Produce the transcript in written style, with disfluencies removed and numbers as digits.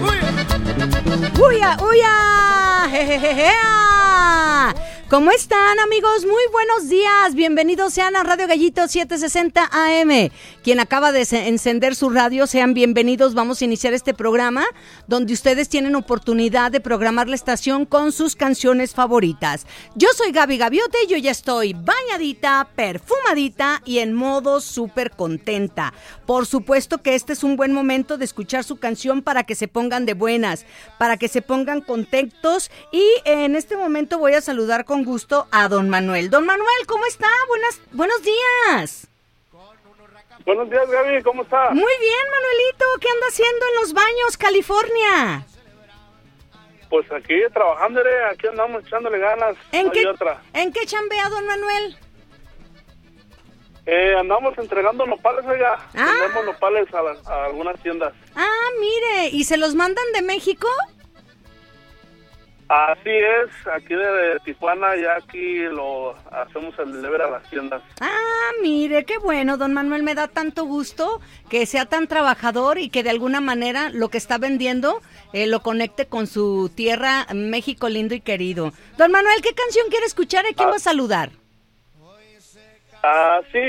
¡Uya, uya! ¡Jejejejea! ¿Cómo están, amigos? Muy buenos días. Bienvenidos sean a Radio Gallito 760 AM. Quien acaba de encender su radio, sean bienvenidos. Vamos a iniciar este programa donde ustedes tienen oportunidad de programar la estación con sus canciones favoritas. Yo soy Gaby Gaviote y yo ya estoy bañadita, perfumadita y en modo súper contenta. Por supuesto que este es un buen momento de escuchar su canción para que se pongan de buenas, para que se pongan contentos. Y en este momento voy a saludar con gusto a don Manuel. Don Manuel, ¿cómo está? Buenos días. Buenos días, Gaby, ¿cómo está? Muy bien, Manuelito. ¿Qué anda haciendo en Los Baños, California? Pues aquí trabajando, aquí andamos echándole ganas. ¿En qué chambea, don Manuel? Andamos entregando nopales, oiga. Tenemos nopales a algunas tiendas. Ah, mire, ¿y se los mandan de México? Así es, aquí de Tijuana, ya aquí lo hacemos el delivery a las tiendas. Ah, mire, qué bueno, don Manuel, me da tanto gusto que sea tan trabajador y que de alguna manera lo que está vendiendo lo conecte con su tierra, México lindo y querido. Don Manuel, ¿qué canción quiere escuchar y quién va a saludar? Sí,